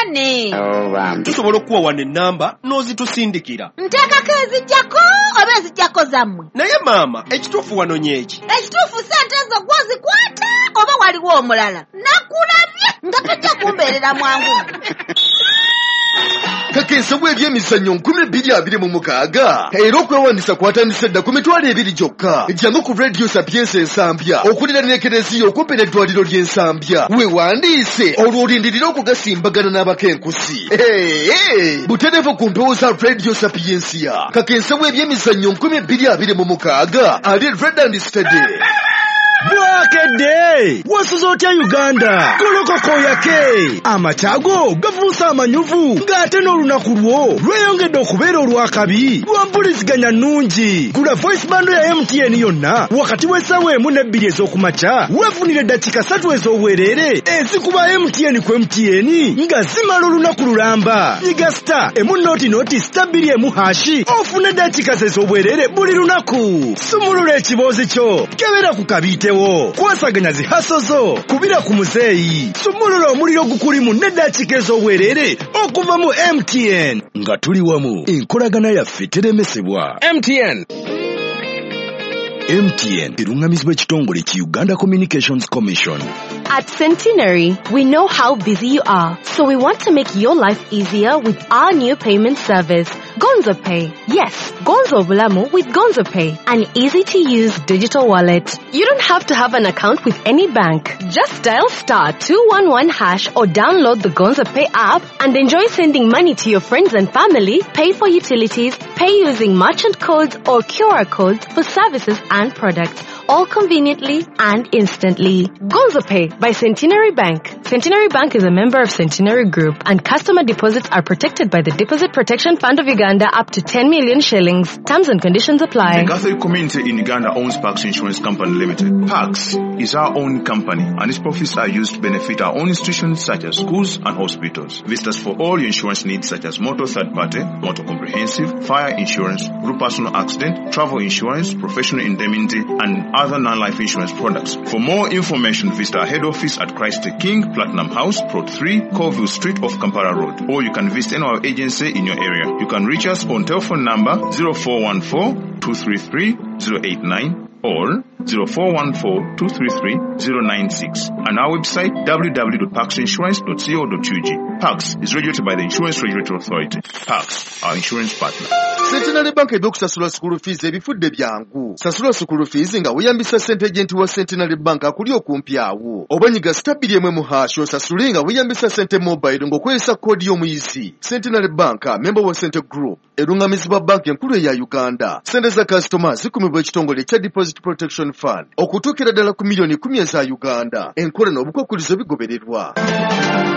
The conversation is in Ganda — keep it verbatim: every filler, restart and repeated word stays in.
Ani? Oh, um. Tusobola okuwa wano ennamba n'ozitusindikira. Nteekako ezijjako oba ezijjako zammwe? Naye maama, ekituufu wano nyeki. Ekituufu ssente ezo gwozikwata oba waliwo omulala? Nakulabye nga tojja kumbeerera mwangu. Kakensebwa ebyemizannyo nkumi bbiri abiri mu mukaaga era okwewandiisa kwatandise dda ku mitwalo ebiri gyokka. Jangu ku Radio Sapienza Ensambya okuliraana Ekereziya okumpi n'eddwaliro ly'Ensambya. Weewandiise olwo olindirira okugasimbagana n'abakenkusi. Hey, butereevu ku mpewo za Radio Sapienza. Kakensebwa ebyemizannyo nkumi bbiri abiri mu mukaaga ali Red and Steady. Bwakedde wasuza otya Uganda kolokoko yake amatago gafuusa amanyuvu ng'ate n'olunaku lwo lweyongedde okubeera olwakabi lwampuliziganya nnungi. Gula voice bando ya M T N yonna wakati w'essaawa emu n'ebbiri ez'okumakya weefunire eddakiika ssatu ez'obwereere ezikuba M T N ku M T N nga zimala olunaku lulamba. Nyiga star emu nooti nooti star bbiri emu hashi ofune eddakiika ez'obwereere buli lunaku. Sumulula ekiboozi kyo kebera ku kabiite kwasaganya zihaso zo kubira ku muzeeyi. Sumulula omuliro gukulimu n'eddakiika ez'obwereere okuva mu M T N nga tuli wamu enkolagana yaffe teremesebwa. M T N M T N erungamizibwa ekitongole ki Uganda Communications Commission. At Centenary, we know how busy you are, so we want to make your life easier with our new payment service, Gonzo Pay. Yes, Gonzo Bulamu with Gonzo Pay, an easy-to-use digital wallet. You don't have to have an account with any bank. Just dial star two one one hash or download the Gonzo Pay app and enjoy sending money to your friends and family, pay for utilities, pay using merchant codes or Q R codes for services and products, all conveniently and instantly. Gonzo Pay by Centenary Bank. Centenary Bank is a member of Centenary Group, and customer deposits are protected by the Deposit Protection Fund of Uganda up to ten million shillings. Terms and conditions apply. The Catholic community in Uganda owns Pax Insurance Company Limited. Pax is our own company, and its profits are used to benefit our own institutions such as schools and hospitals. Visit us for all your insurance needs such as motor third party, motor comprehensive, fire insurance, group personal accident, travel insurance, professional indemnity, and other non-life insurance products. For more information, visit our head office at Christ the King, Platinum House, Plot three, Colville Street off Kampala Road. Or you can visit any of our agency in your area. You can reach us on telephone number zero four one four, two three three, zero eight nine or zero four one four, two three three, zero nine six and our website w w w dot pax insurance dot co dot u g. Pax is regulated by the Insurance Regulatory Authority. Pax, our insurance partner. Centenary Bank ebyokusasula school fees ebifudde byangu. Sasula school fees nga weyambisa ssente agenti wa Centenary Bank akuli okumpi awo. Oba nyiga stabili emwe mu hash osasule nga weyambisa ssente mobile ng'okozesa koodi y'omuyizi. Centenary Bank, member wa Centre Group, erungamizibwa banka enkulu eya Uganda. Ssente za customer zikumibwa ekitongole kya Deposit Protection Fund okutuukira ddala ku miliyoni kumi eza Uganda. Enkola n'obukwakkulizo bigobererwa.